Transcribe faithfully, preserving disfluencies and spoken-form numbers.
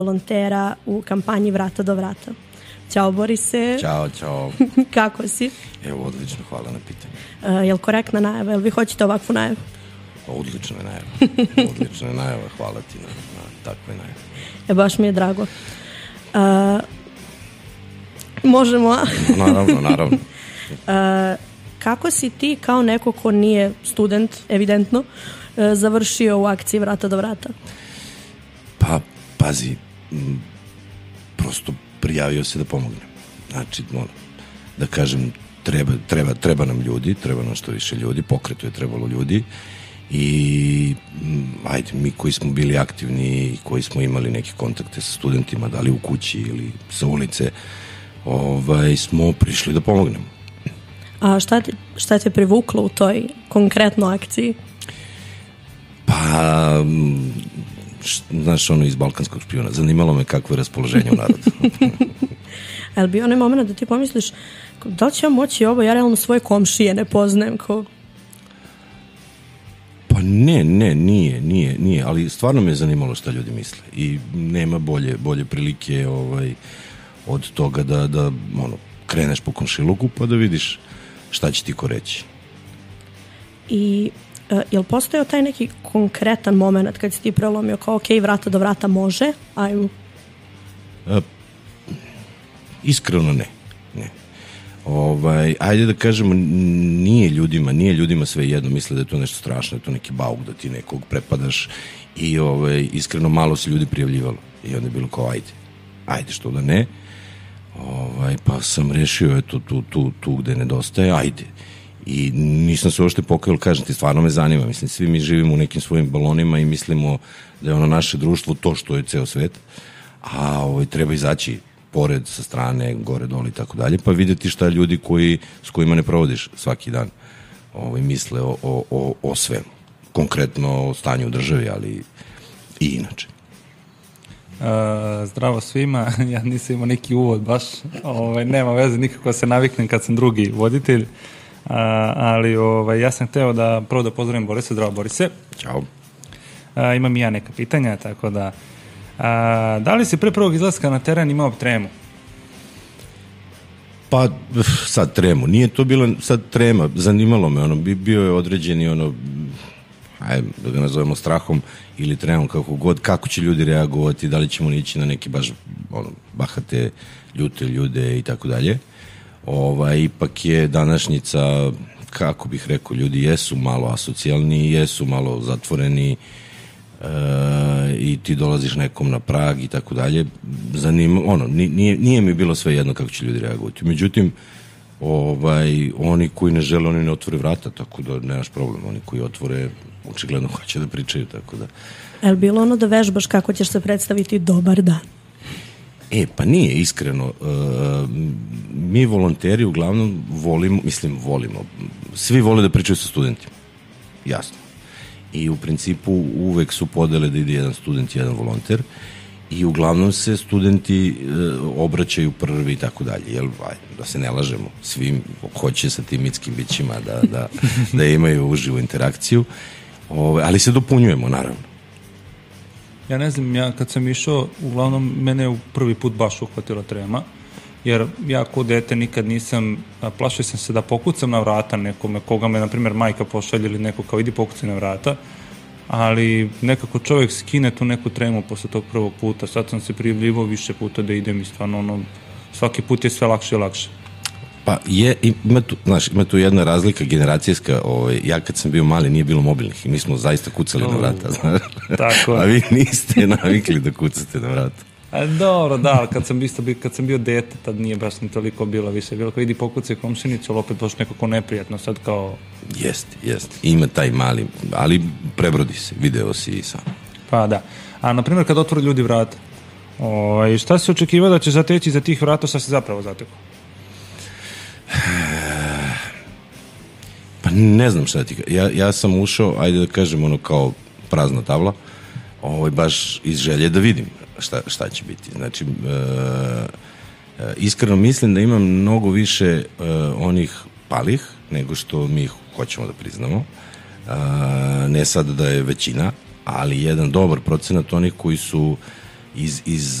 volontera u kampanji Vrata do vrata. Ćao Borise. Ćao, čao. Kako si? Evo, odlično, hvala na pitanju. Uh, je li korektna najava? Je li vi hoćete ovakvu najavu? Odlična je najava. Odlična je najava, hvala ti na, na takve najave. E, baš mi je drago. Uh, možemo... naravno, naravno. Uh, kako si ti kao neko ko nije student, evidentno, uh, završio u akciji Vrata do vrata? Pa, pazi, m, prosto prijavio se da pomognem. Znači, ono, da kažem, treba, treba, treba nam ljudi, treba nam što više ljudi, pokretu je trebalo ljudi i m, ajde, mi koji smo bili aktivni i koji smo imali neke kontakte sa studentima, da li u kući ili sa ulice, ovaj, smo prišli da pomognemo. A šta te, šta te privuklo u toj konkretno akciji? Pa, š, znaš, ono iz Balkanskog špijuna, zanimalo me kakvo je raspoloženje u narodu. Ali bi onaj moment da ti pomisliš, da li će ja moći ovo, ja realno svoje komšije ne poznajem, ko... Pa ne, ne, nije, nije, nije, ali stvarno me je zanimalo šta ljudi misle i nema bolje, bolje prilike ovaj, od toga da, da ono, kreneš po komšiluku pa da vidiš šta će ti ko reći. I uh, je li postojao taj neki konkretan moment kad si ti prelomio kao ok, vrata do vrata može, ajmo? Uh, iskreno ne, ne. Ovaj, ajde da kažemo, nije ljudima, nije ljudima sve jedno, misle da je to nešto strašno, da je to neki bauk, da ti nekog prepadaš i ovaj, iskreno malo se ljudi prijavljivalo i onda je bilo kao ajde, ajde što da ne. Ovaj, pa sam rešio eto tu, tu, tu gde nedostaje, ajde. I nisam se uopšte pokajao, kažem ti, stvarno me zanima. Mislim, svi mi živimo u nekim svojim balonima i mislimo da je ono naše društvo to što je ceo svet, a ovaj, treba izaći pored, sa strane, gore, dole i tako dalje, pa vidjeti šta ljudi koji, s kojima ne provodiš svaki dan ovaj, misle o, o, o, o svemu. Konkretno o stanju u državi, ali i inače. Uh, zdravo svima, ja nisam imao neki uvod baš, ovaj, nema veze nikako se naviknem kad sam drugi voditelj, uh, ali ovaj, ja sam hteo da prvo da pozdravim Borise. Zdravo Borise. Ćao. Uh, imam i ja neka pitanja, tako da uh, da li si pre prvog izlaska na teren imao tremu? Pa sad tremu, nije to bilo sad trema, zanimalo me, ono, bio je određeni ono, ajde da ga nazovemo strahom ili tremom, kako god, kako će ljudi reagovati, da li ćemo ići na neke baš ono, bahate, ljute ljude i tako dalje. Ovaj, ipak je današnjica, kako bih rekao, ljudi jesu malo asocijalni, jesu malo zatvoreni e, i ti dolaziš nekom na prag i tako dalje. Zanima, ono, nije, nije mi bilo sve jedno kako će ljudi reagovati. Međutim, ovaj, oni koji ne žele, oni ne otvore vrata, tako da nemaš problem. Oni koji otvore, očigledno hoće da pričaju, tako da... Je li bilo ono da vežbaš kako ćeš se predstaviti dobar dan? E, pa nije, iskreno. E, mi volonteri uglavnom volimo, mislim volimo, svi vole da pričaju sa studentima. Jasno. I u principu uvek su podele da ide jedan student i jedan volonter i uglavnom se studenti e, obraćaju prvi i tako dalje. Jel, aj, da se ne lažemo, svim hoće sa tim mitskim bićima da, da, da imaju uživu interakciju, ove, ali se dopunjujemo, naravno. Ja ne znam, ja kad sam išao, uglavnom mene je u prvi put baš uhvatila trema, jer ja ko dete nikad nisam, plašio sam se da pokucam na vrata nekome, koga me, na primjer, majka pošalje ili neko kao idi pokucaj na vrata, ali nekako čovjek skine tu neku tremu posle tog prvog puta. Sad sam se prijavljivao više puta da idem i stvarno ono, svaki put je sve lakše i lakše. Pa je, ima tu, znaš, ima tu jedna razlika generacijska, ovaj, ja kad sam bio mali nije bilo mobilnih i mi smo zaista kucali oh, na vrata, znaš. Tako. A vi niste navikli da kucate na vrata. A, dobro, da, kad sam, isto, kad sam bio dete, tad nije baš ni toliko bilo više. Bilo kao idi pokucaj komšinicu, ali opet baš nekako neprijatno, sad kao... Jeste, jeste. Ima taj mali, ali prebrodi se, video si i sam. Pa da. A, na primjer, kad otvore ljudi vrata, o, šta se očekiva da će zateći za tih vrata, šta se zapravo zateko? Pa ne znam šta ti... Ja, ja sam ušao, ajde da kažem, ono kao prazna tabla, ovaj, baš iz želje da vidim šta, šta će biti. Znači, e, e, iskreno mislim da imam mnogo više e, onih palih nego što mi hoćemo da priznamo. E, ne sad da je većina, ali jedan dobar procenat onih koji su iz, iz